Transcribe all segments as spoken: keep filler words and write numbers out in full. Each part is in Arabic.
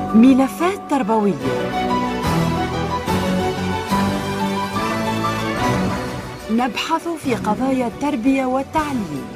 ملفات تربوية. نبحث في قضايا التربية والتعليم.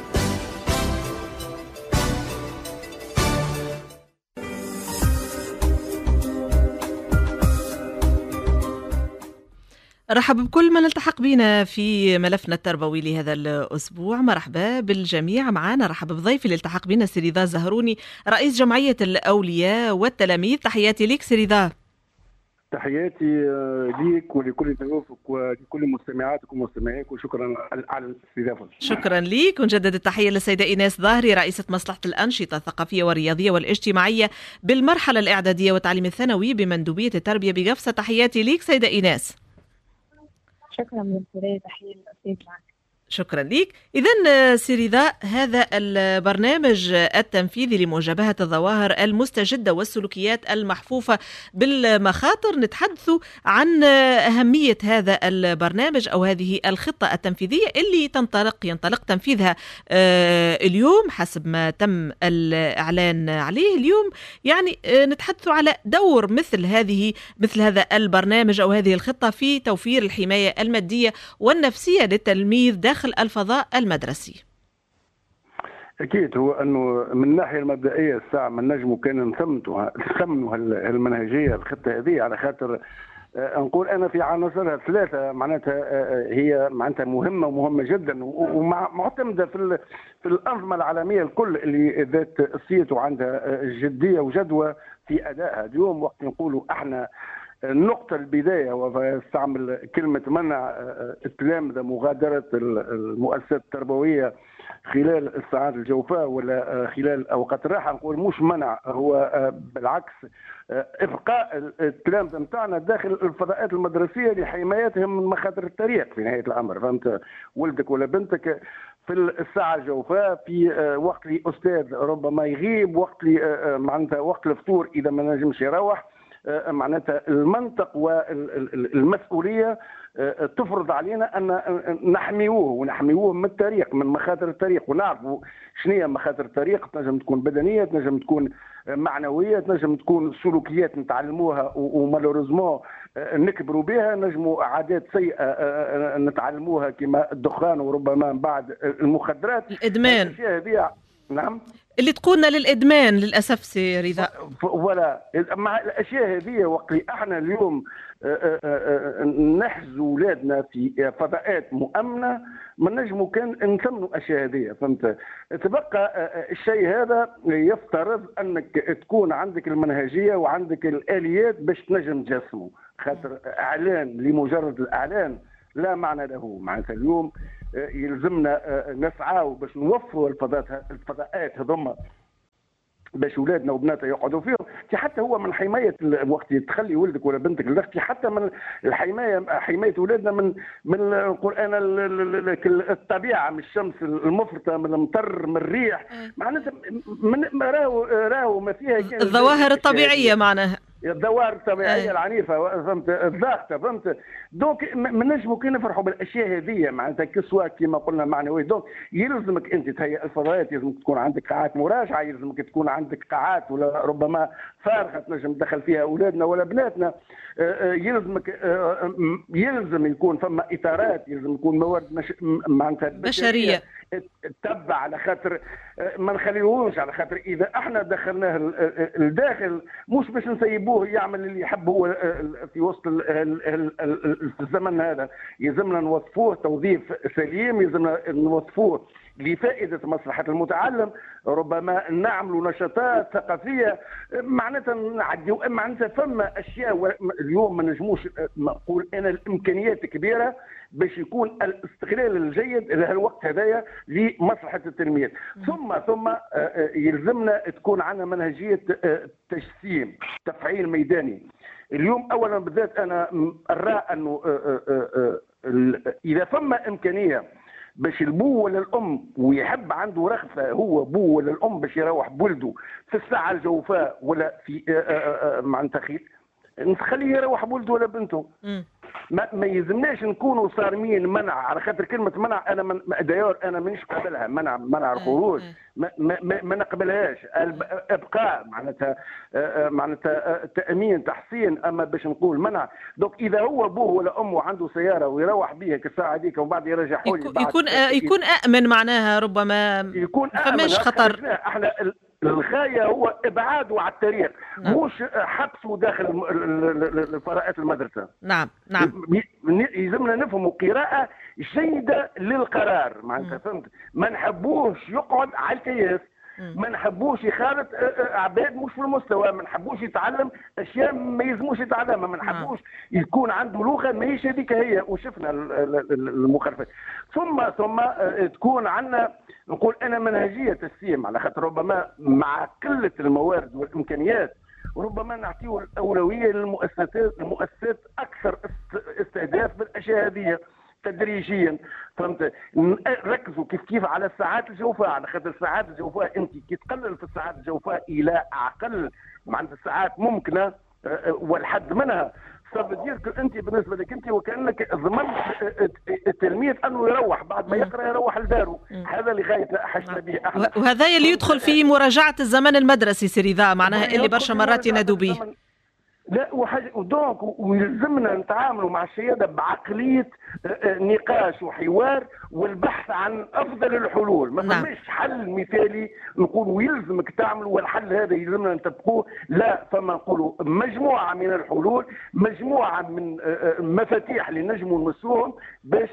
رحب بكل من التحق بنا في ملفنا التربوي لهذا الأسبوع. مرحبا بالجميع. معنا رحب بضيفي اللي التحق بنا سي رضا الزهروني، رئيس جمعية الأولياء والتلاميذ. تحياتي لك سي رضا. تحياتي ليك ولكل ضيوفك ولكل مستمعاتك ومستمعيك، وشكرا على الاستضافة. شكرا ليك، ونجدد التحية للسيدة إيناس ظاهري، رئيسة مصلحة الأنشطة الثقافية والرياضية والاجتماعية بالمرحلة الإعدادية والتعليم الثانوي بمندوبية التربية بقفصة. تحياتي ليك سيدة إيناس. شكرا من البداية، تحية للأستاذ معك. شكرا لك. إذن سي رضا، هذا البرنامج التنفيذي لمواجهة الظواهر المستجدة والسلوكيات المحفوفة بالمخاطر، نتحدث عن أهمية هذا البرنامج أو هذه الخطة التنفيذية اللي تنطلق ينطلق تنفيذها اليوم حسب ما تم الإعلان عليه اليوم. يعني نتحدث على دور مثل هذه مثل هذا البرنامج أو هذه الخطة في توفير الحماية المادية والنفسية للتلميذ داخل الفضاء المدرسي. أكيد، هو أنه من الناحية المبدئية الساعة من نجموا كان نثمنوا نثمنوا هالمنهجية الخطة هذه، على خاطر نقول أنا في عناصرها ثلاثة معناتها هي معناتها مهمة ومهمة جدا، ومعتمدة في في الأنظمة العالمية الكل اللي ذات صيت وعندها جدية وجدوى في أدائها. اليوم وقت نقولوا احنا النقطة البداية واستعمل كلمة منع التلامذة مغادرة المؤسسات التربوية خلال الساعات الجوفاء ولا خلال أوقات الراحة، نقول مش منع، هو بالعكس إبقاء التلامذة نتاعنا داخل الفضاءات المدرسية لحمايتهم من مخاطر الطريق في نهاية الأمر. فهمت؟ ولدك ولا بنتك في الساعة الجوفاء، في وقت لي أستاذ ربما يغيب، وقت لي معناتها وقت الفطور إذا ما نجمش يروح، معناتها المنطق والمسؤولية تفرض علينا أن نحميوه ونحميوه من الطريق، من مخاطر الطريق، ونعرفوا شنو هي مخاطر الطريق. تنجم تكون بدنية، تنجم تكون معنوية، تنجم تكون سلوكيات نتعلموها ومالوريزمون نكبروا بها، نجموا عادات سيئة نتعلموها كما الدخان وربما بعد المخدرات، الإدمان. الأشياء هذه نعم اللي تقودنا للإدمان للأسف سي رضا. ولا مع الأشياء هذه وقت احنا اليوم نحز أولادنا في فضاءات مؤمنة، ما نجموا كان نثمنوا الأشياء هذه. فهمت؟ تبقى الشيء هذا يفترض أنك تكون عندك المنهجية وعندك الآليات باش تنجم تجسمه، خاطر إعلان لمجرد الإعلان لا معنى له. معناتها اليوم يلزمنا نسعى باش نوفروا الفضاءات الفضاءات هذوما باش اولادنا وبناتنا يقعدوا فيهم. حتى هو من حمايه وقت تخلي ولدك ولا بنتك لدغتي، حتى من الحمايه حمايه اولادنا من من نقول انا الطبيعه، من الشمس المفرطه، من المطر، من الريح، معناتها من راهو راهو ما فيها الظواهر الطبيعيه معناها الظواهر الطبيعيه العنيفه. فهمت؟ الضغطه. فهمت؟ دونك ما نجموا كي نفرحوا بالاشياء هذه معناتها كسوة كما قلنا معنوي. دونك يلزمك انت تهيئ الفضاءات، يلزمك تكون عندك قاعات مراجعه، يلزمك تكون عندك قاعات ولا ربما فارغه تنجم تدخل فيها اولادنا ولا بناتنا، يلزمك يلزم يكون فما اطارات، يلزم يكون موارد مش... معناتها بشريه تتبع، على خاطر ما نخليهوش، على خاطر اذا احنا دخلناه الداخل مش باش نسيبوه يعمل اللي يحب هو في وسط الزمن هذا. يلزمنا نوظفوه توظيف سليم، يلزمنا نوظفوه لفائده مصلحه المتعلم، ربما نعملوا نشاطات ثقافيه، معناتها نعديو معناتها فما اشياء اليوم ما نجموش نقول انا الامكانيات كبيره باش يكون الاستغلال الجيد لهالوقت هذايا لمصلحه التلميذ. ثم ثم يلزمنا تكون عندنا منهجيه تجسيم، تفعيل ميداني. اليوم اولا بالذات انا ارى انه اذا فما امكانيه باش البو ولا الام ويحب عنده رغبه هو بو ولا الام باش يروح بولده في الساعه الجوفاء ولا في معناتها نخليه يروح بولده ولا بنته. ما, ما يلزمناش نكونوا صارمين منع، على خاطر كلمه منع انا من دايور انا مانيش قابلها. منع منع الخروج ما, ما, ما, ما نقبلهاش. ابقاء معناتها معناتها تامين تحسين، اما باش نقول منع. دوك اذا هو ابوه ولا امه عنده سياره ويروح بيها كالساعه هذيك ومن بعد يرجعوا لي بعد يكون يكون امن معناها، ربما يكون ما فماش خطر. احنا الغايه هو ابعاده على الطريق، نعم. مش حبسه داخل الفراءات المدرسه. نعم نعم. يلزمنا نفهموا قراءه جيده للقرار، معناتها فهمت؟ ما نحبوش يقعد على الكياس، ما نحبوش يخالط عباد مش في المستوى، ما نحبوش يتعلم اشياء ما يلزموش يتعلمها، ما نحبوش يكون عنده لغه ماهيش هذيك هي، وشفنا المخالفات. ثم ثم تكون عندنا نقول انا منهجيه تسليم، على خاطر ربما مع قله الموارد والامكانيات وربما نعطيه الاولويه للمؤسسات المؤسسات اكثر استهداف بالاشياء هذه تدريجيا، فهمت؟ ركزوا كيف كيف على الساعات الجوفاء، على خاطر الساعات الجوفاء انت كي تقلل في الساعات الجوفاء الى اقل معناتها الساعات ممكنه والحد منها، صار انت بالنسبه لك انت وكانك ضمنت التلميذ انه يروح بعد ما يقرا يروح لداره. هذا اللي غايتنا حشنا به احنا، وهذا اللي يدخل في مراجعه الزمن المدرسي سيريذا، معناها اللي برشا مرات ينادوا به. لا وحاجه ودونك ويلزمنا نتعاملوا مع السياده بعقليه نقاش وحوار والبحث عن افضل الحلول، ما فماش حل مثالي نقول ويلزمك تعمل والحل هذا يلزمنا نطبقوه، لا فما نقولوا مجموعه من الحلول، مجموعه من مفاتيح اللي نجموا نمسوهم باش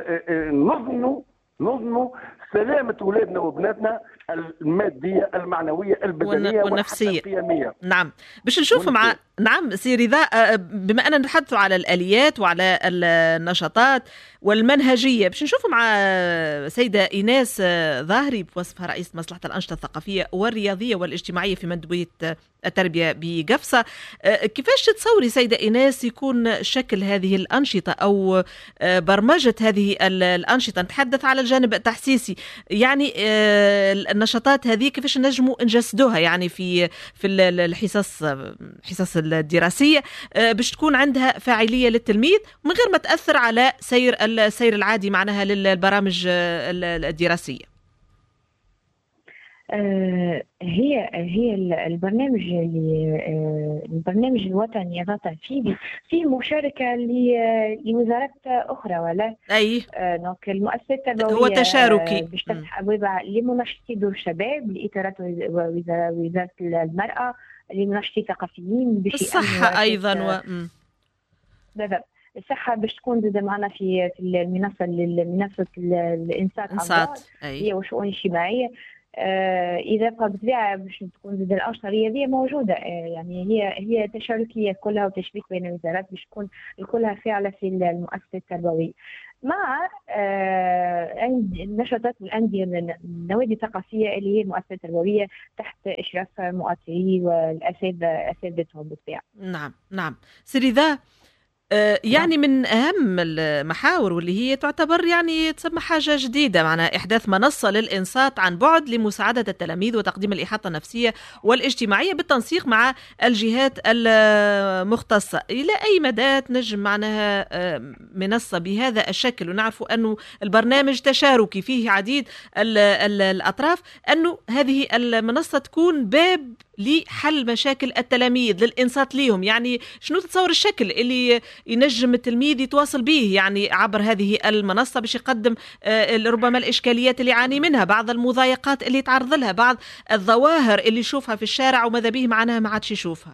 نضمنوا نضمنوا سلامة أولادنا وبناتنا المادية المعنوية البدنية والنفسية القيمية. نعم باش نشوف مع نعم سيريذا، بما أننا نتحدث على الآليات وعلى النشاطات والمنهجية، باش نشوف مع سيدة إيناس ظاهري بوصفها رئيس مصلحة الأنشطة الثقافية والرياضية والاجتماعية في مندوبية التربية بقفصة. كيفاش تتصوري سيدة إيناس يكون شكل هذه الأنشطة أو برمجة هذه الأنشطة؟ نتحدث على الجانب التحسيسي، يعني النشاطات هذه كيفاش نجموا نجسدوها يعني في في الحصص الحصص الدراسية باش تكون عندها فاعلية للتلميذ من غير ما تأثر على سير السير العادي معناها للبرامج الدراسية. آه هي هي البرنامج اللي آه البرنامج الوطني يضع فيه فيه مشاركه لوزارات اخرى ولا اي آه دونك المؤسسات التربويه هو تشاركي باش تفتح ابوابها لمنشطي دور الشباب، لاطارات وزاره المراه، لمنشطي ثقافيين الصحه ايضا و بالضبط الصحة باش تكون زاد معنا في في المنصة منصة الإنسات هي والشؤون الاجتماعية. آه إضافة بالطبيعة باش تكون زاد الأنشطة الرياضية موجودة، آه يعني هي هي تشاركية كلها وتشبيك بين الوزارات باش تكون كلها فاعلة في المؤسسات التربوية، مع آه النشاطات والأندية النوادي الثقافية اللي هي المؤسسات التربوية تحت إشراف مؤطري والأساتذة أساتذتهم بالطبيعة. نعم نعم سيريذا، يعني من أهم المحاور واللي هي تعتبر يعني تسمى حاجة جديدة، معناها إحداث منصة للإنصات عن بعد لمساعدة التلاميذ وتقديم الإحاطة النفسية والاجتماعية بالتنسيق مع الجهات المختصة. إلى أي مدى تنجم معناها منصة بهذا الشكل، ونعرف أنه البرنامج تشاركي فيه عديد الأطراف، أنه هذه المنصة تكون باب لحل مشاكل التلاميذ للإنصات ليهم؟ يعني شنو تتصور الشكل اللي ينجم التلميذ يتواصل به يعني عبر هذه المنصة باش يقدم ربما الإشكاليات اللي يعاني منها، بعض المضايقات اللي يتعرض لها، بعض الظواهر اللي يشوفها في الشارع وماذا به معناها ما عادش يشوفها؟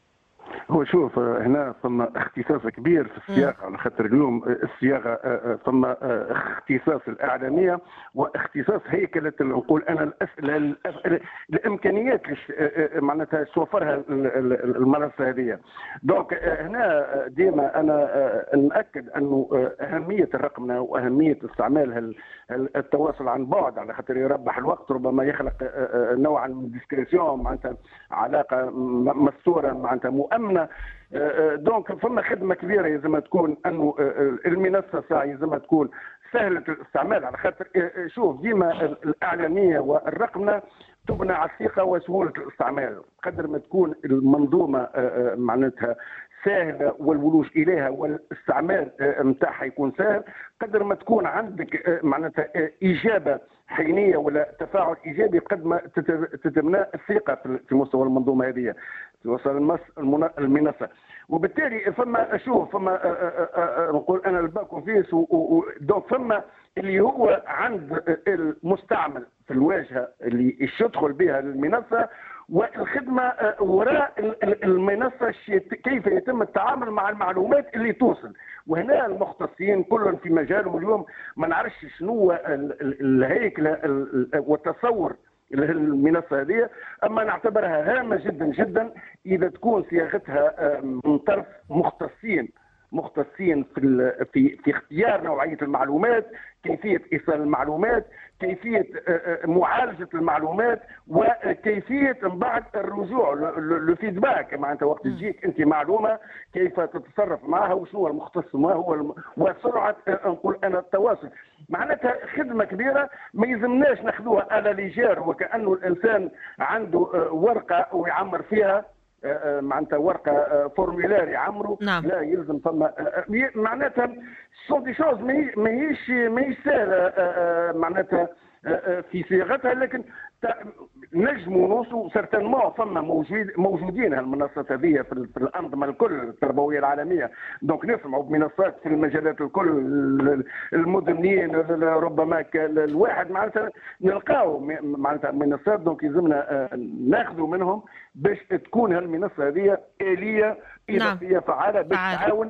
هو شوف هنا ثم اختصاص كبير في السياق، على خاطر اليوم الصياغه ثم اختصاص الاعلاميه واختصاص هيكله نقول انا الاسئله الامكانيات معناتها توفرها المنصه هذه. دونك هنا ديما انا ناكد انه اهميه الرقمنه واهميه استعمال التواصل عن بعد، على خاطر يربح الوقت، ربما يخلق نوعا من ديسكريسيون معناتها علاقه مستوره معناتها مؤمنه. دونك فما خدمه كبيره لازم تكون انه المنصه ساعه لازم تكون سهله الاستعمال، على خاطر شوف ديما الاعلاميه والرقمنه تبنى على الثقه وسهوله الاستعمال. قدر ما تكون المنظومه معناتها سهله والولوج اليها والاستعمال نتاعها يكون سهل، قدر ما تكون عندك معناتها اجابه حينيه ولا تفاعل ايجابي، قد ما تتبنى الثقه في مستوى المنظومه هذه في وسائل المنصه. وبالتالي فما اشوف فما نقول انا الباك اوفيس دونك فما اللي هو عند المستعمل في الواجهه اللي يدخل بها المنصه، والخدمه وراء المنصه كيف يتم التعامل مع المعلومات اللي توصل. وهنا المختصين كلهم في مجالهم اليوم ما نعرفش شنو الهيكله والتصور المنصه هذه، اما نعتبرها هامه جدا جدا اذا تكون صياغتها من طرف مختصين مختصين في في في اختيار نوعيه المعلومات، كيفيه ايصال المعلومات، كيفيه معالجه المعلومات، وكيفيه من بعد الرجوع الفيدباك، معناتها وقت تجيك انت معلومه كيف تتصرف معها وشنو المختص ما هو وسرعه نقول انا التواصل. معناتها خدمه كبيره ما يلزمناش ناخذوها على ليجار وكانه الانسان عنده ورقه ويعمر فيها معناتها ورقه فورمولار يعمروا. نعم. لا يلزم فما معناتها سون دي شوز ماهيش ماهيش سهله معناتها في صياغتها، لكن نجموا نوصلوا سيرتينمون. فما موجود موجودين هالمنصات هذه في, في الانظمه الكل التربويه العالميه، دونك نسمعوا بمنصات في المجالات الكل المدنيين ربما الواحد معناتها نلقاو معناتها منصات، دونك يلزمنا ناخذوا منهم باش تكون هالمنصه هذه آلية إضافية نعم. فعالة باش تعاون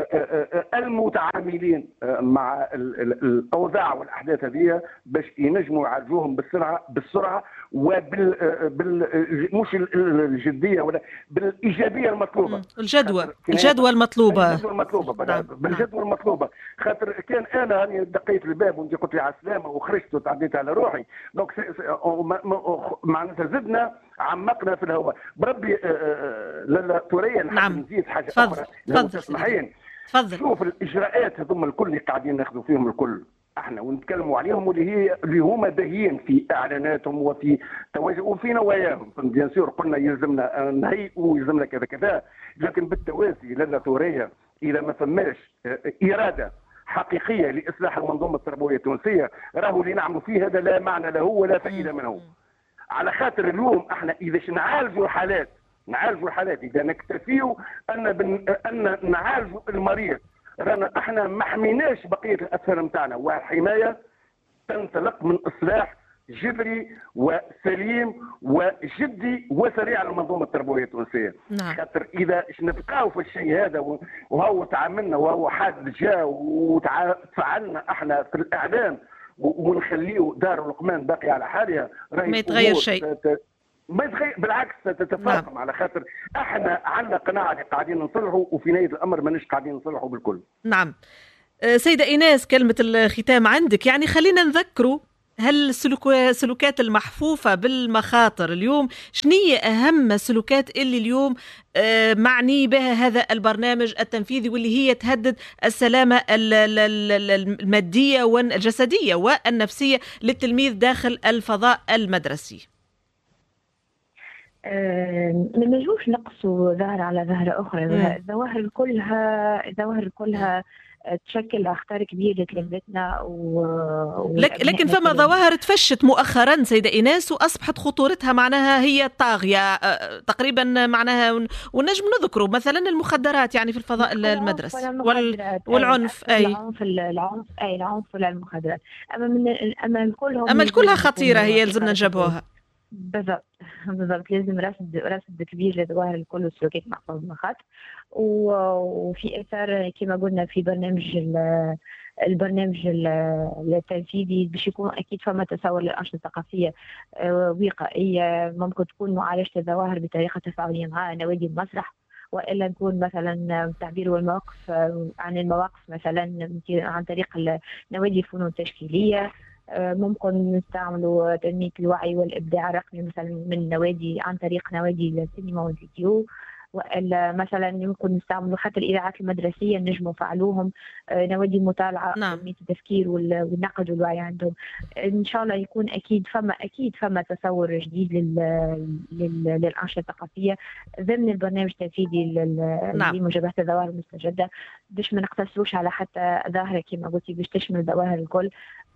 المتعاملين مع الاوضاع والاحداث هذه باش ينجموا يعالجوهم بالسرعه بالسرعه وبال بال مش الجديه ولا بالايجابيه المطلوبه. الجدوى الجدوى المطلوبه الجدوى المطلوبه نعم. بالجدوى المطلوبه، خاطر كان انا هاني دقيت الباب وانت قلت لي على السلامه وخرجت وتعديت على روحي، دونك معناتها زدنا عمقنا في الهواء بربي. لاله ثريا نعم. نزيد حاجه فضل. اخرى لو تسمحين. تفضل. شوف الاجراءات هذوما الكل اللي قاعدين ناخذوا فيهم الكل احنا ونتكلموا عليهم واللي هي اللي هما باهيين في اعلاناتهم وفي تواجد وفي نواياهم، بيان سور قلنا يلزمنا نهيئ ويلزمنا كذا كذا، لكن بالتوازي لاله ثريا اذا ما فماش اراده حقيقيه لاصلاح المنظومه التربويه التونسيه راهو اللي نعملوا فيه هذا لا معنى له ولا فائده منه. على خاطر اليوم احنا اذا نعالجوا حالات نعالجوا الحالات اذا نكتفيوا ان بن... ان نعالجوا المريض، رانا احنا ما حميناش بقيه الاثار نتاعنا، والحمايه تنطلق من اصلاح جذري وسليم وجدي وسريع للمنظومه التربويه التونسيه. نعم. خاطر اذا نبقاو في الشيء هذا وهو تعاملنا وهو حاد جاء وتفعلنا احنا في الاعلام ونخليه دار لقمان باقي على حالها ما يتغير شيء. ما يتغير بالعكس تتفاقم. نعم. على خاطر احنا عندنا قناعه اللي قاعدين نصلحوا وفي نهايه الامر ماناش قاعدين نصلحوا بالكل. نعم. سيده ايناس كلمه الختام عندك، يعني خلينا نذكروا هل السلوكات المحفوفه بالمخاطر اليوم شنية اهم السلوكات اللي اليوم معني بها هذا البرنامج التنفيذي واللي هي تهدد السلامه الماديه والجسديه والنفسيه للتلميذ داخل الفضاء المدرسي؟ ما نجوش نقصوا ظاهرة على ظاهرة أخرى. الظواهر كلها الظواهر كلها تشكل أخطار كبيرة لتلامذتنا و... لكن فما ظواهر تفشت مؤخرا سيدة إيناس وأصبحت خطورتها معناها هي طاغية تقريبا معناها، ونجم نذكروا مثلا المخدرات يعني في الفضاء المدرسي وال... والعنف أي العنف العنف أي العنف ولا المخدرات. أما من أما الكلهم أما الكلها خطيرة هي يلزمنا نجبوها. بالضبط بالضبط لازم رصد رصد كبير لظواهر الكل والسلوكيات المحفوظة بالمخاطر، وفي اثار كما قلنا في برنامج البرنامج التنفيذي باش يكون اكيد فما تصور للانشطه الثقافيه وقائيه، ممكن تكون معالجه الظواهر بطريقه تفاعليه مع نوادي المسرح، والا نكون مثلا التعبير والمواقف عن المواقف مثلا عن طريق نوادي الفنون التشكيليه. ممكن نستعملوا تنمية الوعي والإبداع الرقمي مثلا من نوادي عن طريق نوادي السينما والفيديو، مثلا يمكن نستعملوا حتى الإذاعات المدرسية نجموا فعلوهم، نوادي المطالعة، نعم. التفكير والنقد والوعي عندهم. إن شاء الله يكون أكيد فما أكيد فما تصور جديد لل... لل... للأنشطة الثقافية ضمن البرنامج التنفيذي نعم. لمجابهة الظواهر المستجدة، باش ما نقتصروش على حتى ظاهرة كما قلتي، باش تشمل الظواهر الكل،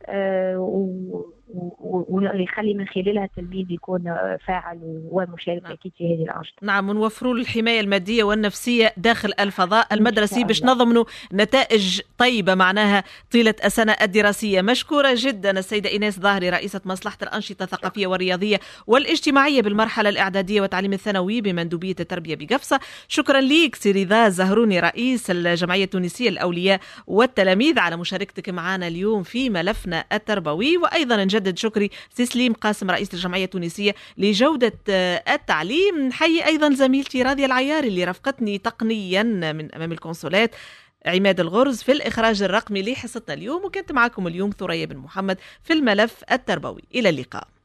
ويخلي من خلالها التلميذ يكون فاعل ومشارك نعم. أكيد في هذه الأنشطة. نعم، ونوفروا الحماية المادية والنفسية داخل الفضاء المدرسي باش نضمنوا نتائج طيبة معناها طيلة السنة الدراسية. مشكورة جدا السيدة إيناس ظاهري، رئيسة مصلحة الأنشطة الثقافية والرياضية والاجتماعية بالمرحلة الإعدادية والتعليم الثانوي بمندوبية التربية بقفصة. شكرا ليك سي رضا زهروني، رئيس الجمعية التونسية للأولياء والتلاميذ، على مشاركتك معنا اليوم في ملفنا التربوي. وأيضا نجدد شكري سي سليم قاسم، رئيس الجمعية التونسية لجودة التعليم. نحيي أيضا زميلتي راضية العياري اللي رافقتني تقنيا من أمام الكونسولات، عماد الغرز في الإخراج الرقمي لحصتنا اليوم، وكنت معكم اليوم ثريا بن محمد في الملف التربوي. إلى اللقاء.